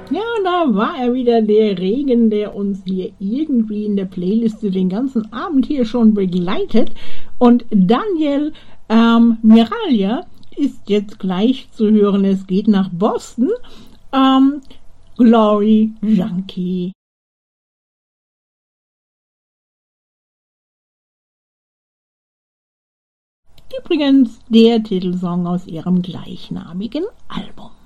Ja, da war er wieder, der Regen, der uns hier irgendwie in der Playliste den ganzen Abend hier schon begleitet. Und Daniel Miralia ist jetzt gleich zu hören. Es geht nach Boston. Glory Junkie. Übrigens der Titelsong aus ihrem gleichnamigen Album.